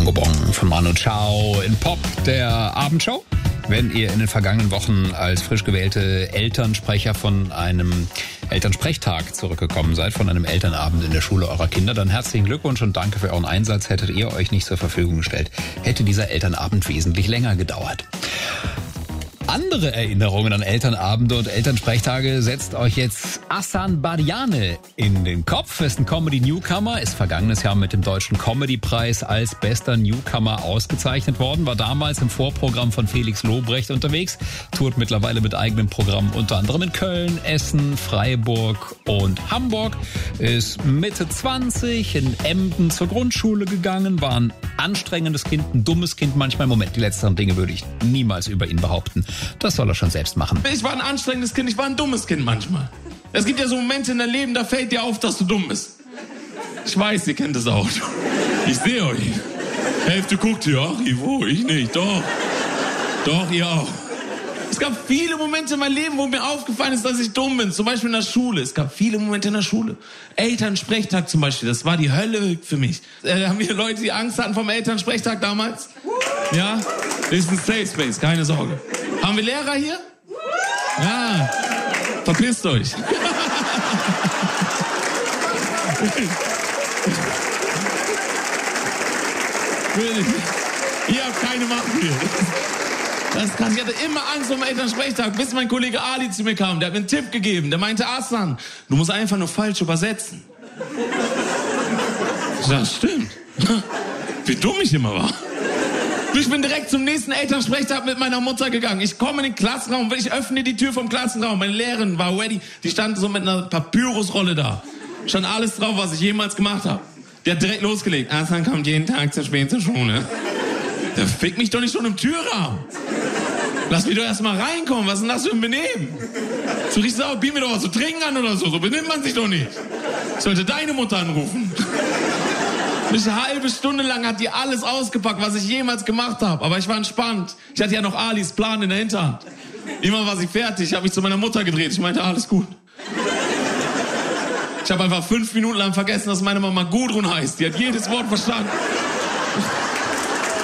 Bongo Bong von Manu Chao in Pop, der Abendshow. Wenn ihr in den vergangenen Wochen als frisch gewählte Elternsprecher von einem Elternsprechtag zurückgekommen seid, von einem Elternabend in der Schule eurer Kinder, dann herzlichen Glückwunsch und danke für euren Einsatz. Hättet ihr euch nicht zur Verfügung gestellt, hätte dieser Elternabend wesentlich länger gedauert. Andere Erinnerungen an Elternabende und Elternsprechtage setzt euch jetzt Ahsan Badiane in den Kopf. Er ist ein Comedy-Newcomer, ist vergangenes Jahr mit dem Deutschen Comedy-Preis als bester Newcomer ausgezeichnet worden, war damals im Vorprogramm von Felix Lobrecht unterwegs, tourt mittlerweile mit eigenem Programm unter anderem in Köln, Essen, Freiburg und Hamburg, ist Mitte 20, in Emden zur Grundschule gegangen, war ein anstrengendes Kind, ein dummes Kind manchmal. Moment, die letzteren Dinge würde ich niemals über ihn behaupten. Das soll er schon selbst machen. Ich war ein anstrengendes Kind, ich war ein dummes Kind manchmal. Es gibt ja so Momente in deinem Leben, da fällt dir auf, dass du dumm bist. Ich weiß, ihr kennt das auch. Ich sehe euch. Hälfte guckt hier, ach, Ivo, ich nicht, doch. Doch, ihr auch. Es gab viele Momente in meinem Leben, wo mir aufgefallen ist, dass ich dumm bin. Zum Beispiel in der Schule. Es gab viele Momente in der Schule. Elternsprechtag zum Beispiel, das war die Hölle für mich. Haben wir Leute, die Angst hatten vom Elternsprechtag damals? Ja? Das ist ein Safe Space, keine Sorge. Haben wir Lehrer hier? Ja. Verpisst euch. Ihr habt keine Macht hier. Ich hatte immer Angst vor dem Elternsprechtag, bis mein Kollege Ali zu mir kam. Der hat mir einen Tipp gegeben. Der meinte, Ahsan, du musst einfach nur falsch übersetzen. Das stimmt. Wie dumm ich immer war. Ich bin direkt zum nächsten Elternsprechtag mit meiner Mutter gegangen. Ich komme in den Klassenraum, ich öffne die Tür vom Klassenraum. Meine Lehrerin war ready. Die stand so mit einer Papyrusrolle da. Stand alles drauf, was ich jemals gemacht habe. Die hat direkt losgelegt. Ahsan kommt jeden Tag zu spät zur Schule. Der fickt mich doch nicht schon im Türrahmen. Lass mich doch erst mal reinkommen. Was ist denn das für ein Benehmen? So richtig sauer, biet mir doch was zu trinken an oder so. So benimmt man sich doch nicht. Ich sollte deine Mutter anrufen. Eine halbe Stunde lang hat die alles ausgepackt, was ich jemals gemacht habe. Aber ich war entspannt. Ich hatte ja noch Alis Plan in der Hinterhand. Immer war sie fertig. Ich habe mich zu meiner Mutter gedreht. Ich meinte, alles gut. Ich habe einfach 5 Minuten lang vergessen, dass meine Mama Gudrun heißt. Die hat jedes Wort verstanden.